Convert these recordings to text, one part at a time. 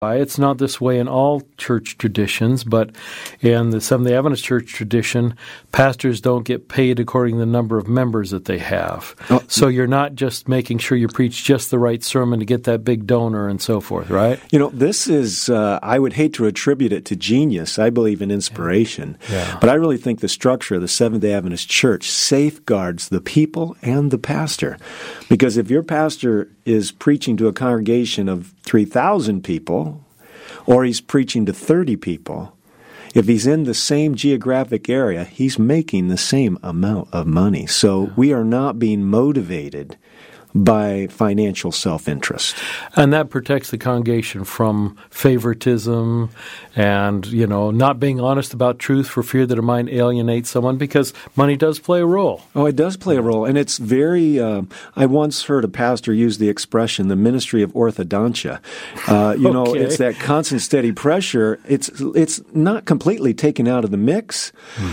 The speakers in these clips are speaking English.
It's not this way in all church traditions, but in the Seventh-day Adventist church tradition, pastors don't get paid according to the number of members that they have. Oh. So you're not just making sure you preach just the right sermon to get that big donor and so forth, right? This is, I would hate to attribute it to genius. I believe in inspiration. Yeah. But I really think the structure of the Seventh-day Adventist church safeguards the people and the pastor. Because if your pastor is preaching to a congregation of 3,000 people, or he's preaching to 30 people, if he's in the same geographic area, he's making the same amount of money. So we are not being motivated by financial self-interest. And that protects the congregation from favoritism and, not being honest about truth for fear that it might alienate someone, because money does play a role. Oh, it does play a role. And it's very, I once heard a pastor use the expression, the ministry of orthodontia. Okay. It's that constant steady pressure. It's not completely taken out of the mix,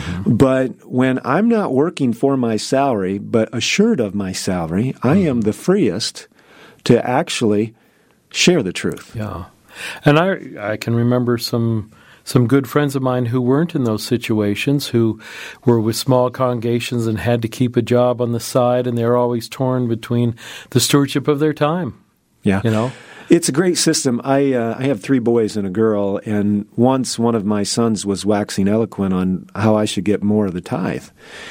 but when I'm not working for my salary, but assured of my salary, I am the freest to actually share the truth. Yeah. And I can remember some good friends of mine who weren't in those situations, who were with small congregations and had to keep a job on the side, and they're always torn between the stewardship of their time. Yeah. It's a great system. I have 3 boys and a girl, and once one of my sons was waxing eloquent on how I should get more of the tithe.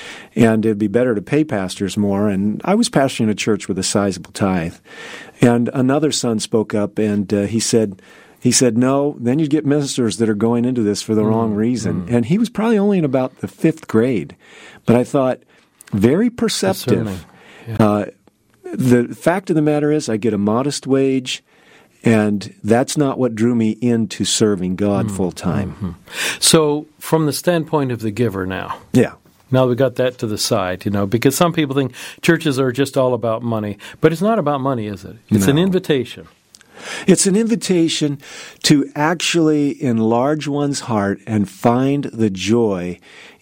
And it'd be better to pay pastors more. And I was pastoring a church with a sizable tithe. And another son spoke up, and he said, no, then you'd get ministers that are going into this for the wrong reason. And he was probably only in about the 5th grade. But I thought, very perceptive. Yeah. The fact of the matter is, I get a modest wage, and that's not what drew me into serving God full time. So, from the standpoint of the giver now. Yeah. Now we got that to the side, because some people think churches are just all about money. But it's not about money, is it? It's an invitation. It's an invitation to actually enlarge one's heart and find the joy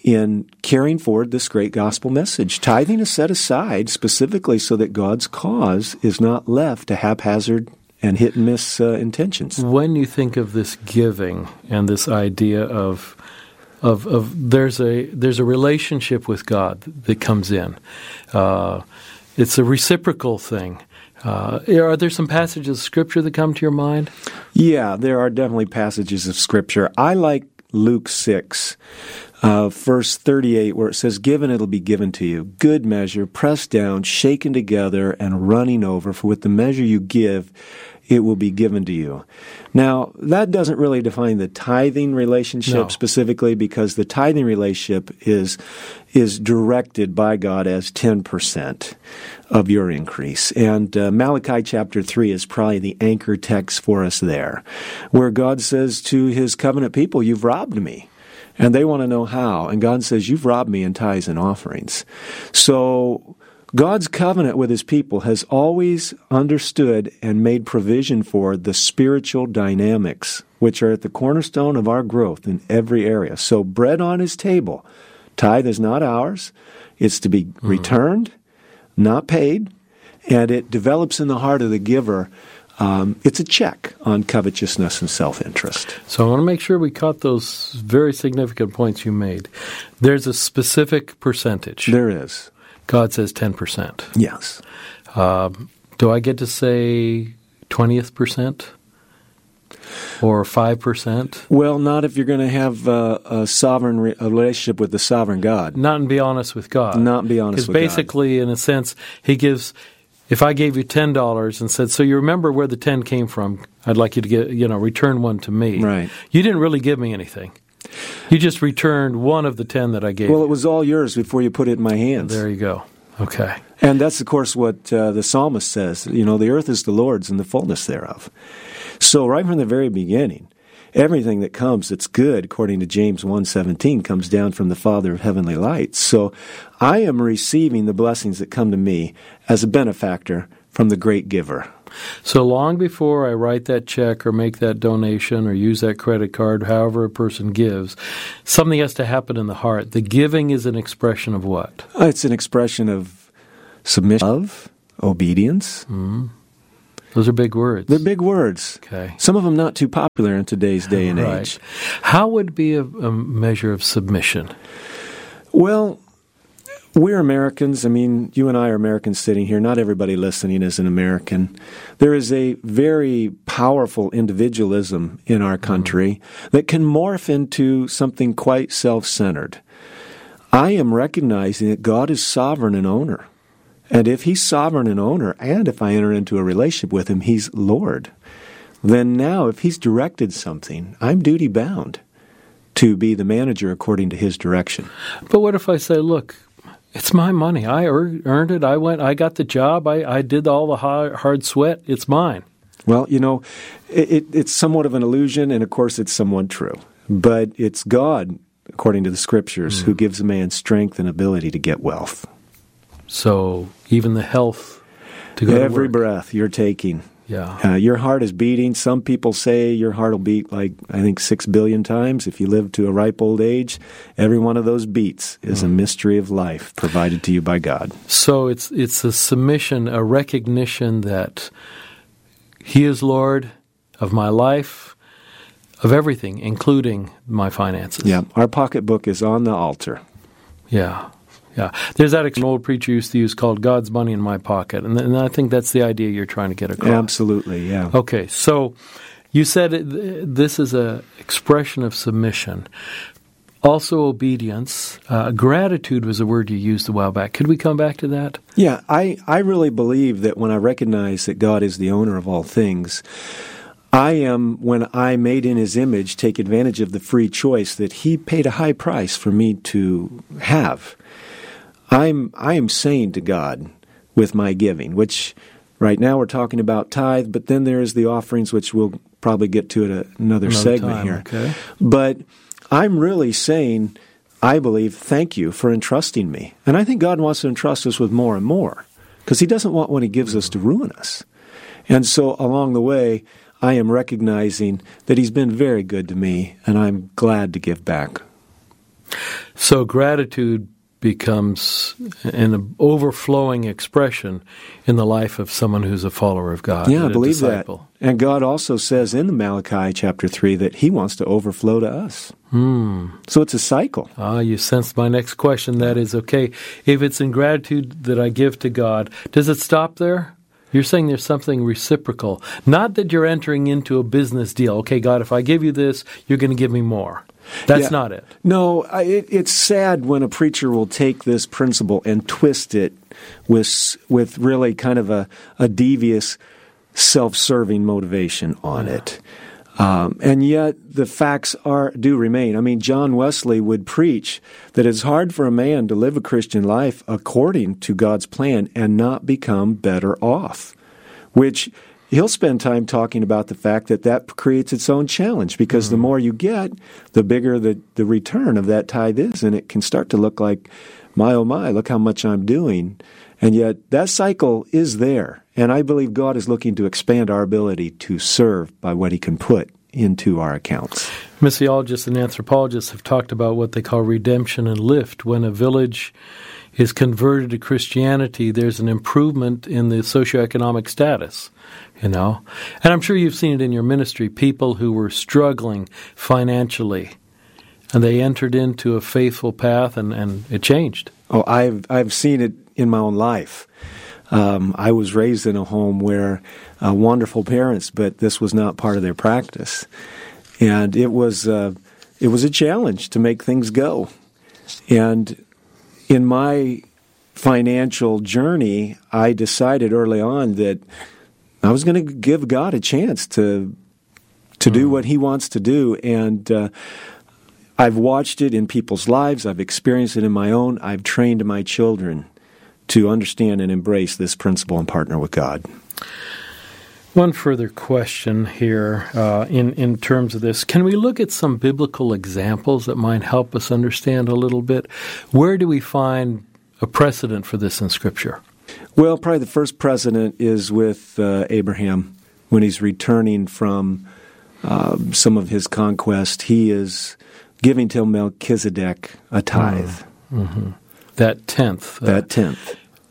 in carrying forward this great gospel message. Tithing is set aside specifically so that God's cause is not left to haphazard and hit-and-miss intentions. When you think of this giving and this idea of there's a relationship with God that comes in. It's a reciprocal thing. Are there some passages of Scripture that come to your mind? Yeah, there are definitely passages of Scripture. I like Luke 6, verse 38, where it says, "Given it'll be given to you, good measure, pressed down, shaken together, and running over, for with the measure you give, it will be given to you." Now, that doesn't really define the tithing relationship specifically, because the tithing relationship is directed by God as 10% of your increase. And Malachi chapter 3 is probably the anchor text for us there, where God says to His covenant people, "You've robbed me." And they want to know how. And God says, "You've robbed me in tithes and offerings." So God's covenant with His people has always understood and made provision for the spiritual dynamics, which are at the cornerstone of our growth in every area. So bread on His table, tithe is not ours. It's to be returned, not paid, and it develops in the heart of the giver. It's a check on covetousness and self-interest. So I want to make sure we caught those very significant points you made. There's a specific percentage. There is. God says 10%. Yes. Do I get to say 20th percent or 5%? Well, not if you're going to have a sovereign relationship with the sovereign God. Not and be honest with God. Not be honest with God. Because basically, in a sense, He gives. If I gave you $10 and said, "So you remember where the 10 came from? I'd like you to return one to me." Right. You didn't really give me anything. You just returned one of the 10 that I gave you. Well, it was all yours before you put it in my hands. There you go. Okay. And that's, of course, what the psalmist says. The earth is the Lord's and the fullness thereof. So right from the very beginning, everything that comes that's good, according to James 1:17, comes down from the Father of heavenly lights. So I am receiving the blessings that come to me as a benefactor from the great giver. So long before I write that check or make that donation or use that credit card, however a person gives, something has to happen in the heart. The giving is an expression of what? It's an expression of submission, of obedience. Those are big words. They're big words. Okay. Some of them not too popular in today's day and age. How would be a measure of submission? Well, we're Americans. I mean, you and I are Americans sitting here. Not everybody listening is an American. There is a very powerful individualism in our country that can morph into something quite self-centered. I am recognizing that God is sovereign and owner. And if He's sovereign and owner, and if I enter into a relationship with Him, He's Lord, then now if He's directed something, I'm duty-bound to be the manager according to His direction. But what if I say, look, it's my money. I earned it. I got the job. I did all the hard sweat. It's mine. Well, it's somewhat of an illusion, and of course it's somewhat true. But it's God, according to the Scriptures, who gives a man strength and ability to get wealth. So even the health to go Every to work. breath you're taking. Yeah. Your heart is beating. Some people say your heart will beat I think 6 billion times if you live to a ripe old age. Every one of those beats is a mystery of life provided to you by God. So it's a submission, a recognition that He is Lord of my life, of everything, including my finances. Yeah, our pocketbook is on the altar. Yeah. Yeah, there's that an old preacher used to use called God's money in my pocket, and I think that's the idea you're trying to get across. Absolutely, yeah. Okay, so you said this is an expression of submission. Also obedience. Gratitude was a word you used a while back. Could we come back to that? Yeah, I really believe that when I recognize that God is the owner of all things, I am, when I made in His image, take advantage of the free choice that He paid a high price for me to have. I am saying to God with my giving, which right now we're talking about tithe, but then there's the offerings, which we'll probably get to at another segment time, here. Okay. But I'm really saying, I believe, thank you for entrusting me. And I think God wants to entrust us with more and more, because He doesn't want what He gives us to ruin us. And so along the way, I am recognizing that He's been very good to me, and I'm glad to give back. So gratitude becomes an overflowing expression in the life of someone who's a follower of God. Yeah, I believe disciple. that. And God also says in the Malachi chapter 3 that He wants to overflow to us. So it's a cycle. You sensed my next question. That is, okay, if it's in gratitude that I give to God, does it stop there? You're saying there's something reciprocal. Not that you're entering into a business deal. Okay, God, if I give you this, you're going to give me more. That's not it. No, it's sad when a preacher will take this principle and twist it with really kind of a devious, self-serving motivation on it. And yet the facts do remain. I mean, John Wesley would preach that it's hard for a man to live a Christian life according to God's plan and not become better off, which he'll spend time talking about the fact that creates its own challenge, because the more you get, the bigger the return of that tithe is, and it can start to look like, my oh my, look how much I'm doing. And yet that cycle is there, and I believe God is looking to expand our ability to serve by what He can put into our accounts. Missiologists and anthropologists have talked about what they call redemption and lift. When a village is converted to Christianity, there's an improvement in the socioeconomic status, And I'm sure you've seen it in your ministry, people who were struggling financially, and they entered into a faithful path, and it changed. Oh, I've seen it in my own life. I was raised in a home where wonderful parents, but this was not part of their practice, and it was a challenge to make things go. And in my financial journey, I decided early on that I was going to give God a chance to do what He wants to do, and I've watched it in people's lives. I've experienced it in my own. I've trained my children to understand and embrace this principle and partner with God. One further question here in terms of this. Can we look at some biblical examples that might help us understand a little bit? Where do we find a precedent for this in Scripture? Well, probably the first precedent is with Abraham. When he's returning from some of his conquest, he is giving to Melchizedek a tithe. Mm-hmm. That tenth. That tenth.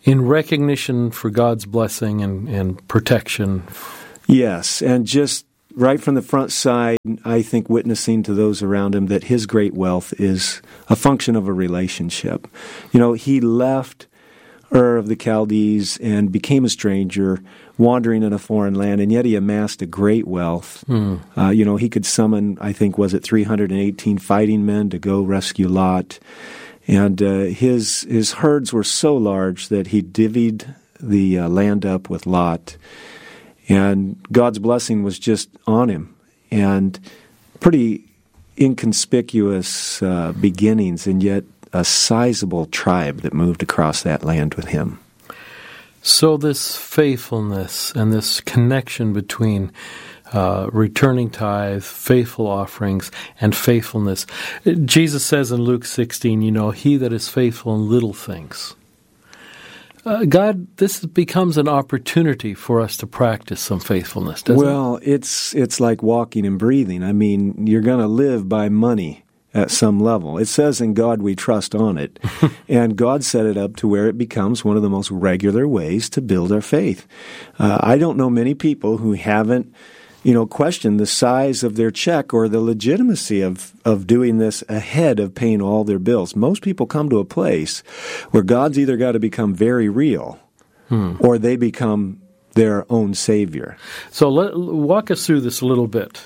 in recognition for God's blessing and protection. Yes, and just right from the front side, I think witnessing to those around him that his great wealth is a function of a relationship. He left Ur of the Chaldees and became a stranger, wandering in a foreign land, and yet he amassed a great wealth. He could summon, I think, 318 fighting men to go rescue Lot. And his herds were so large that he divvied the land up with Lot. And God's blessing was just on him. And pretty inconspicuous beginnings, and yet a sizable tribe that moved across that land with him. So this faithfulness and this connection between returning tithe, faithful offerings, and faithfulness. Jesus says in Luke 16, he that is faithful in little things. God, this becomes an opportunity for us to practice some faithfulness, doesn't it? Well, it's like walking and breathing. I mean, you're going to live by money at some level. It says in God we trust on it. And God set it up to where it becomes one of the most regular ways to build our faith. I don't know many people who haven't question the size of their check or the legitimacy of doing this ahead of paying all their bills. Most people come to a place where God's either got to become very real or they become their own savior. So walk us through this a little bit.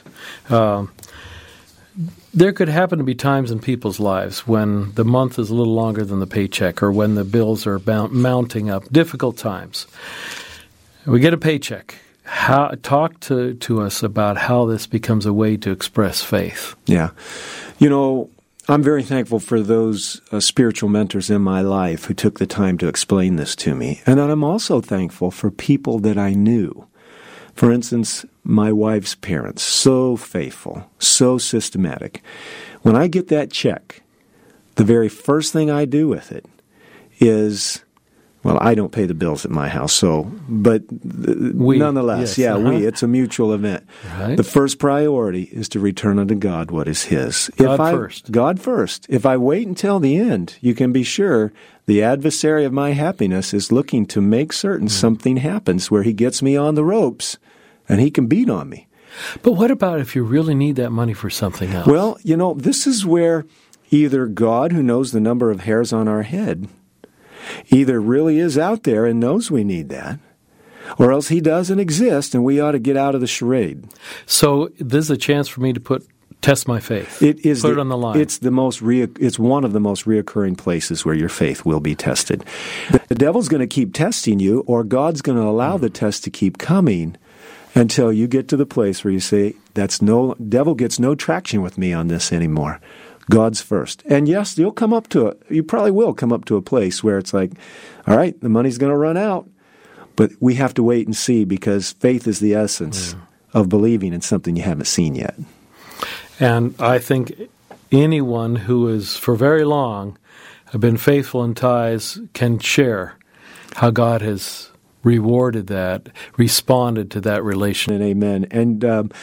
There could happen to be times in people's lives when the month is a little longer than the paycheck or when the bills are mounting up, difficult times. We get a paycheck. Talk to us about how this becomes a way to express faith. Yeah. I'm very thankful for those spiritual mentors in my life who took the time to explain this to me. And then I'm also thankful for people that I knew. For instance, my wife's parents, so faithful, so systematic. When I get that check, the very first thing I do with it is... Well, I don't pay the bills at my house, but nonetheless, yes, it's a mutual event. Right. The first priority is to return unto God what is His. God first. If I wait until the end, you can be sure the adversary of my happiness is looking to make certain something happens where he gets me on the ropes and he can beat on me. But what about if you really need that money for something else? Well, this is where either God, who knows the number of hairs on our head, either really is out there and knows we need that, or else he doesn't exist and we ought to get out of the charade. So this is a chance for me to test my faith. It is put it on the line. It's it's one of the most reoccurring places where your faith will be tested. The devil's going to keep testing you, or God's going to allow the test to keep coming until you get to the place where you say, devil gets no traction with me on this anymore. God's first. And yes, you probably will come up to a place where it's like, all right, the money's going to run out, but we have to wait and see, because faith is the essence of believing in something you haven't seen yet. And I think anyone who has for very long been faithful in tithes can share how God has rewarded that, responded to that relation. And amen. And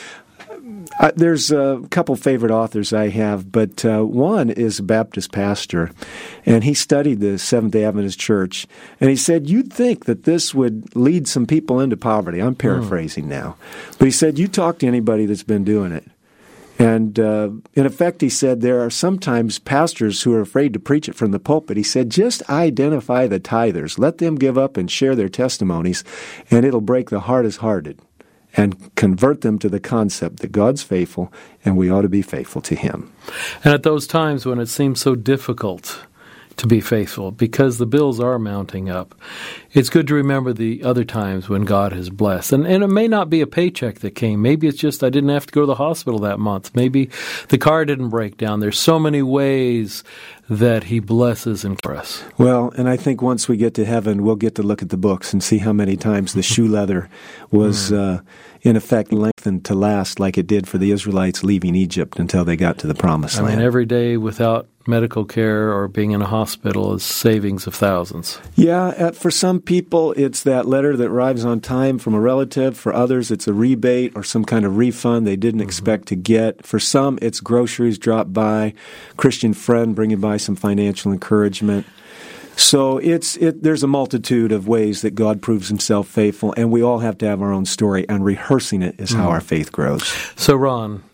there's a couple favorite authors I have, but one is a Baptist pastor, and he studied the Seventh-day Adventist Church, and he said, you'd think that this would lead some people into poverty. I'm paraphrasing now. But he said, you talk to anybody that's been doing it. And in effect, he said, there are sometimes pastors who are afraid to preach it from the pulpit. He said, just identify the tithers. Let them give up and share their testimonies, and it'll break the hardest-hearted and convert them to the concept that God's faithful and we ought to be faithful to Him. And at those times when it seems so difficult to be faithful because the bills are mounting up, it's good to remember the other times when God has blessed. And it may not be a paycheck that came. Maybe it's just I didn't have to go to the hospital that month. Maybe the car didn't break down. There's so many ways that He blesses and for us. Well, and I think once we get to heaven, we'll get to look at the books and see how many times the shoe leather was in effect lengthened to last like it did for the Israelites leaving Egypt until they got to the Promised Land. I mean, every day without medical care or being in a hospital is savings of thousands. Yeah, for some people, it's that letter that arrives on time from a relative. For others, it's a rebate or some kind of refund they didn't expect to get. For some, it's groceries dropped by, Christian friend bringing by some financial encouragement. So there's a multitude of ways that God proves himself faithful, and we all have to have our own story, and rehearsing it is how our faith grows. So, Ron,